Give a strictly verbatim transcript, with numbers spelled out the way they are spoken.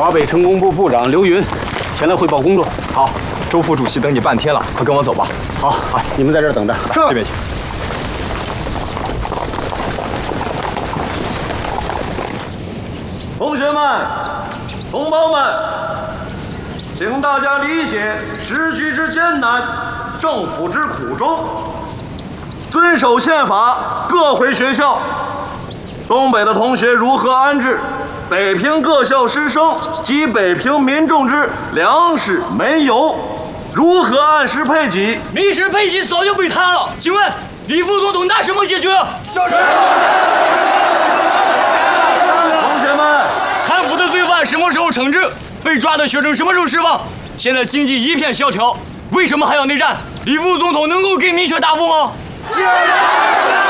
华北城工部部长刘云前来汇报工作。 好，周副主席等你半天了，快跟我走吧。 好，好，你们在这儿等着。 是，这边去。 同学们、同胞们，请大家理解时局之艰难，政府之苦衷，遵守宪法，各回学校。东北的同学如何安置北平各校师生及北平民众之粮食煤油？如何按时配给？ 民事配给早就被谈了，请问李副总统拿什么解决？ 就是。同学们， 贪腐的罪犯什么时候惩治？被抓的学生什么时候释放？现在经济一片萧条，为什么还要内战？李副总统能够给明确答复吗？ 是。